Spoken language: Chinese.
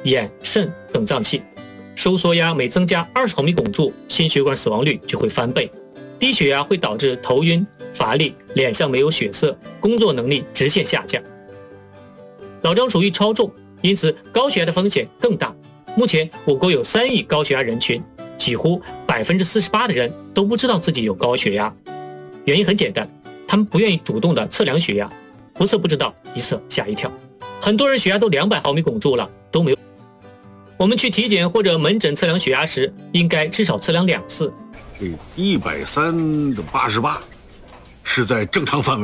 眼、肾等脏器。收缩压每增加20毫米汞柱，心血管死亡率就会翻倍。低血压会导致头晕、乏力、脸上没有血色，工作能力直线下降。老张属于超重，因此高血压的风险更大。目前我国有3亿高血压人群，几乎48%的人都不知道自己有高血压。原因很简单，他们不愿意主动的测量血压，不测不知道，一测吓一跳。很多人血压都200毫米汞柱了，都没有。我们去体检或者门诊测量血压时，应该至少测量2次。 130/88是在正常范围。